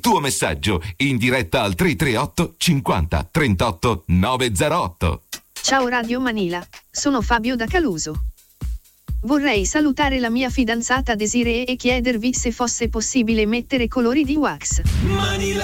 tuo messaggio in diretta al 338 50 38 908. Ciao Radio Manila, sono Fabio da Caluso. Vorrei salutare la mia fidanzata Desiree e chiedervi se fosse possibile mettere colori di wax.